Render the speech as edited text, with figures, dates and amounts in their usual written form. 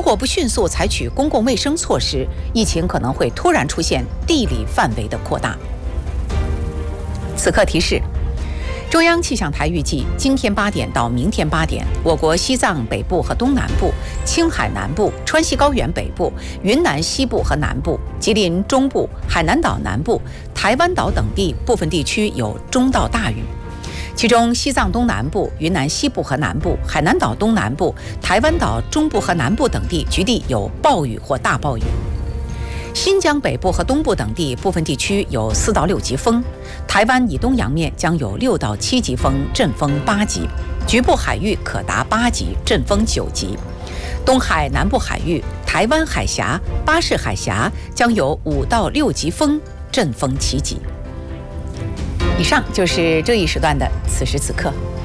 果不迅速采取公共卫生措施，疫情可能会突然出现地理范围的扩大。此刻提示：中央气象台预计，今天8点到明天8点，我国西藏北部和东南部、青海南部、川西高原北部、云南西部和南部、吉林中部、海南岛南部、台湾岛等地部分地区有中到大雨。其中，西藏东南部、云南西部和南部、海南岛东南部、台湾岛中部和南部等地局地有暴雨或大暴雨。新疆北部和东部等地部分地区有4到6级风，台湾以东洋面将有6到7级风，阵风8级，局部海域可达8级，阵风9级。东海南部海域、台湾海峡、巴士海峡将有5到6级风，阵风7级。以上就是这一时段的此时此刻。